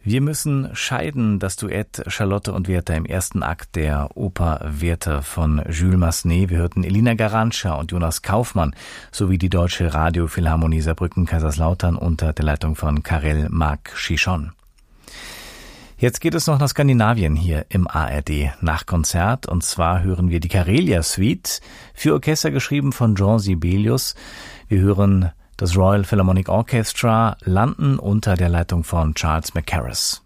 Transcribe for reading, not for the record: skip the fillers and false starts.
Wir müssen scheiden, das Duett Charlotte und Werther im ersten Akt der Oper Werther von Jules Massenet. Wir hörten Elina Garantscha und Jonas Kaufmann sowie die Deutsche Radiophilharmonie Saarbrücken-Kaiserslautern unter der Leitung von Karel Marc Chichon. Jetzt geht es noch nach Skandinavien hier im ARD nach Konzert, und zwar hören wir die Karelia Suite für Orchester geschrieben von Jean Sibelius. Wir hören das Royal Philharmonic Orchestra, landen unter der Leitung von Charles Mackerras.